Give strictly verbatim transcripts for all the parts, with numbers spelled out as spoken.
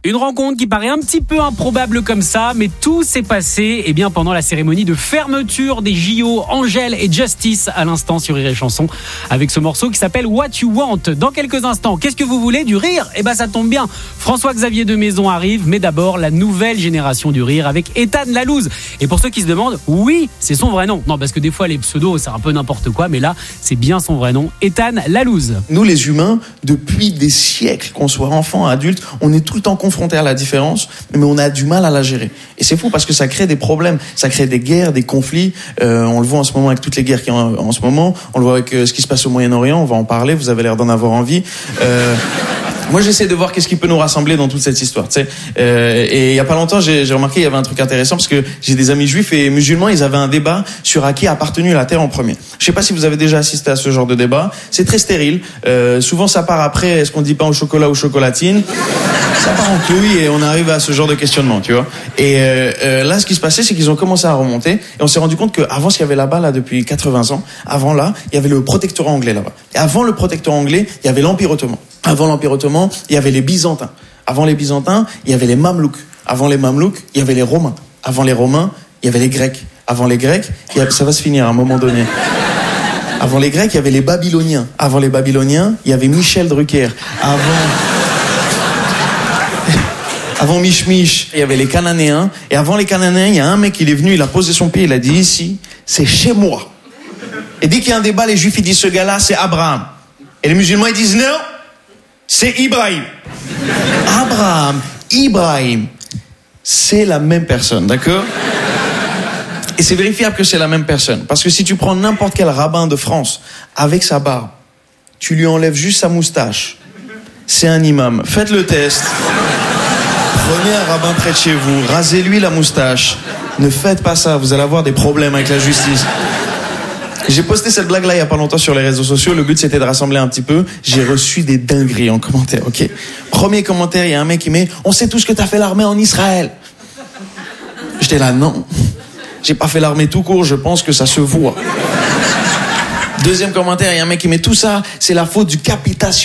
Une rencontre qui paraît un petit peu improbable comme ça, mais tout s'est passé eh bien, pendant la cérémonie de fermeture des J O. Angèle et Justice à l'instant sur Rire et Chanson avec ce morceau qui s'appelle What You Want. Dans quelques instants, qu'est-ce que vous voulez? Du rire? Eh ben ça tombe bien. François-Xavier de Maison arrive, mais d'abord la nouvelle génération du rire avec Ethan Lalouse. Et pour ceux qui se demandent, oui, c'est son vrai nom. Non, parce que des fois les pseudos c'est un peu n'importe quoi, mais là c'est bien son vrai nom, Ethan Lalouse. Nous les humains, depuis des siècles, qu'on soit enfant, adulte, on est tout le temps confrontés à la différence, mais on a du mal à la gérer. Et c'est fou parce que ça crée des problèmes, ça crée des guerres, des conflits. Euh, on le voit en ce moment avec toutes les guerres qu'il y a en, en ce moment. On le voit avec euh, ce qui se passe au Moyen-Orient. On va en parler. Vous avez l'air d'en avoir envie. Euh, Moi, j'essaie de voir qu'est-ce qui peut nous rassembler dans toute cette histoire, tu sais. Euh, et il y a pas longtemps, j'ai, j'ai remarqué il y avait un truc intéressant parce que j'ai des amis juifs et musulmans, ils avaient un débat sur à qui a appartenu la terre en premier. Je sais pas si vous avez déjà assisté à ce genre de débat. C'est très stérile. Euh, souvent, ça part après. Est-ce qu'on dit pain au chocolat ou chocolatine? Ça part en couille et on arrive à ce genre de questionnement, tu vois. Et euh, euh, là, ce qui se passait, c'est qu'ils ont commencé à remonter et on s'est rendu compte qu'avant, ce qu'il y avait là-bas, là, depuis quatre-vingts ans, avant là, il y avait le protectorat anglais là-bas. Et avant le protectorat anglais, il y avait l'Empire ottoman. Avant l'Empire ottoman, il y avait les Byzantins. Avant les Byzantins, il y avait les Mamelouks. Avant les Mamelouks, il y avait les Romains. Avant les Romains, il y avait les Grecs. Avant les Grecs, il y avait... ça va se finir à un moment donné. Avant les Grecs, il y avait les Babyloniens. Avant les Babyloniens, il y avait Michel Drucker. Avant... Avant Mich Mich, il y avait les Cananéens. Et avant les Cananéens, il y a un mec, il est venu, il a posé son pied, il a dit ici, c'est chez moi. Et dès qu'il y a un débat, les Juifs, ils disent ce gars-là, c'est Abraham. Et les musulmans, ils disent non, c'est Ibrahim. Abraham, Ibrahim, c'est la même personne, d'accord? Et c'est vérifiable que c'est la même personne. Parce que si tu prends n'importe quel rabbin de France avec sa barbe, tu lui enlèves juste sa moustache, c'est un imam. Faites le test. Prenez un rabbin près de chez vous, rasez-lui la moustache. Ne faites pas ça, vous allez avoir des problèmes avec la justice. J'ai posté cette blague-là il y a pas longtemps sur les réseaux sociaux. Le but, c'était de rassembler un petit peu. J'ai reçu des dingueries en commentaire, ok? Premier commentaire, il y a un mec qui met « On sait tous que t'as fait l'armée en Israël. » J'étais là, non. J'ai pas fait l'armée tout court, je pense que ça se voit. Deuxième commentaire, il y a un mec qui met « Tout ça, c'est la faute du capitationnisme. »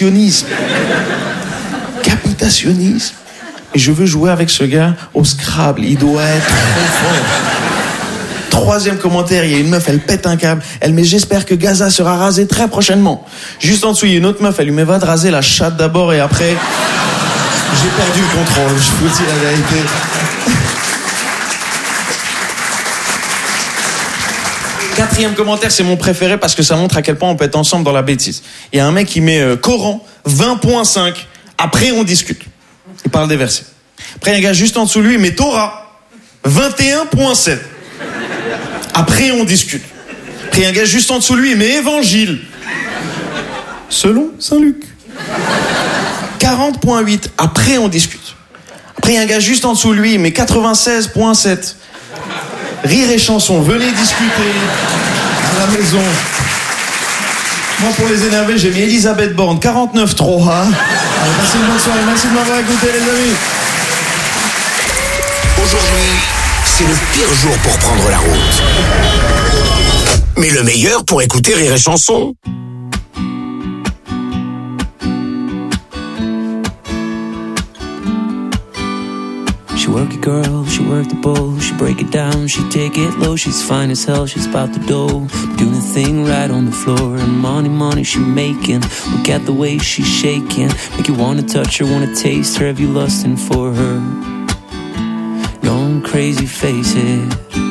Capitationnisme. Et je veux jouer avec ce gars au Scrabble. Il doit être très fort. Troisième commentaire, il y a une meuf, elle pète un câble. Elle met « J'espère que Gaza sera rasé très prochainement. » Juste en dessous, il y a une autre meuf, elle lui met « Va te raser la chatte d'abord et après... » J'ai perdu le contrôle, je vous dis la vérité. Quatrième commentaire, c'est mon préféré parce que ça montre à quel point on peut être ensemble dans la bêtise. Il y a un mec qui met euh, Coran vingt point cinq. Après, on discute. Il parle des versets. Après, il y a un gars juste en dessous de lui, il met Torah vingt et un point sept. Après, on discute. Après, il y a un gars juste en dessous de lui, il met Évangile. Selon Saint Luc. quarante point huit. Après, on discute. Après, il y a un gars juste en dessous de lui, il met quatre-vingt-seize point sept. Rire et Chanson, venez discuter à la maison. Moi, pour les énerver, j'ai mis Elisabeth Borne, quarante-neuf trois. Allez, passez une bonne soirée. Merci de m'avoir écouté, les amis. Aujourd'hui, c'est le pire jour pour prendre la route. Mais le meilleur pour écouter Rire et Chanson. She work it, girl, she work the bowl. She break it down, she take it low. She's fine as hell, she's about the dough. Doing the thing right on the floor. And money, money she making. Look at the way she's shaking. Make you wanna touch her, wanna taste her. Have you lusting for her? Going crazy, face it.